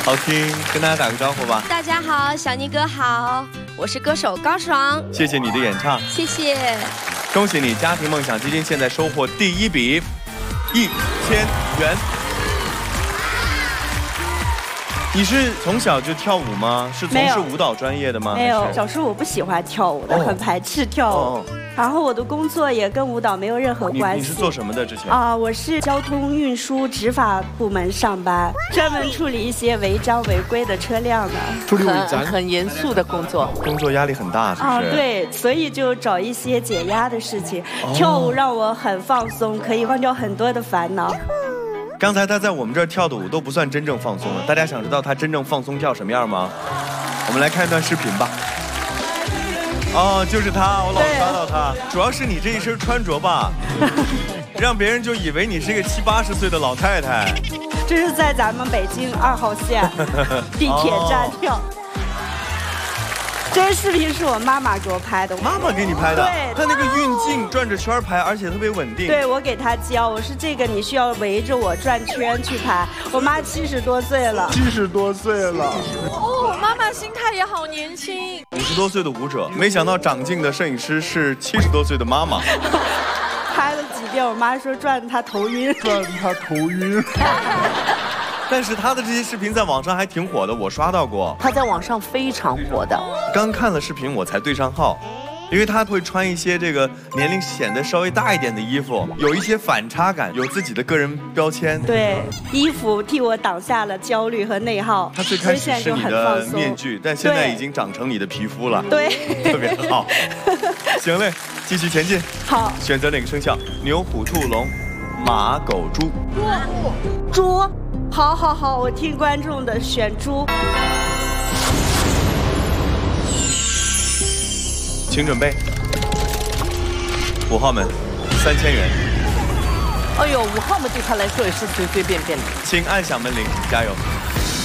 好听，跟大家打个招呼吧。 大家好，小尼哥好，我是歌手高爽。 谢谢你的演唱， 谢谢。 恭喜你，家庭梦想基金现在收获第一笔1000元。你是从小就跳舞吗？是从事舞蹈专业的吗？ 没有，小时候我不喜欢跳舞的，很排斥跳舞。然后我的工作也跟舞蹈没有任何关系。 你是做什么的之前？ 我是交通运输执法部门上班，专门处理一些违章违规的车辆的。 处理违章，很严肃的工作。 工作压力很大，是不是？ 对，所以就找一些解压的事情。跳舞让我很放松，可以忘掉很多的烦恼。 刚才他在我们这儿跳的舞都不算真正放松了，大家想知道他真正放松跳什么样吗？我们来看一段视频吧。就是他，我老刷到他。主要是你这一身穿着吧，让别人就以为你是一个70、80岁的老太太。 这是在咱们北京2号线地铁站跳。这个视频是我妈妈给我拍的。 妈妈给你拍的？ 对， 她那个运镜转着圈拍，而且特别稳定。 对，我给她教，我是这个你需要围着我转圈去拍。我妈70多岁了。 70多岁了。 妈妈心态也好年轻。 50多岁的舞者，没想到长镜的摄影师是70多岁的妈妈。 拍了几遍，我妈说转得她头晕。 转得她头晕。 但是他的这些视频在网上还挺火的，我刷到过。 他在网上非常火的。 刚看了视频我才对上号，因为他会穿一些这个年龄显得稍微大一点的衣服，有一些反差感，有自己的个人标签。 对，衣服替我挡下了焦虑和内耗。 他最开始是你的面具，但现在已经长成你的皮肤了。 对， 特别好。行嘞，继续前进。 好， 选择哪个生肖？牛、虎、兔、龙、马、狗、猪。 猪。好，我听观众的，选猪。 请准备。5号门，3000元。 哎呦，5号门对他来说也是随随便便的。 请按响门铃，加油。